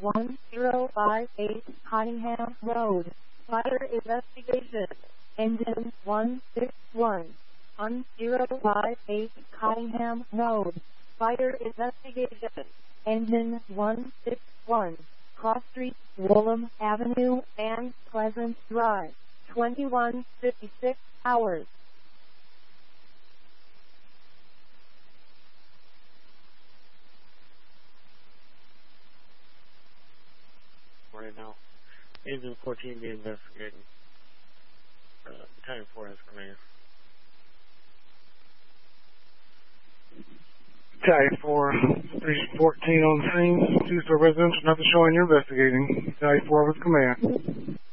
1058 Cottingham Road. Fire investigation. Engine 161. 1058 Cottingham Road. Fire investigation. Engine 161. Cross Street, Woolham Avenue, and Pleasant Drive. 2156 hours. Right now, Engine 14 being investigated. Battalion 4 has command. Battalion 4, Station 14 on the scene. Two-star residential, nothing showing you're investigating. Battalion 4 with command.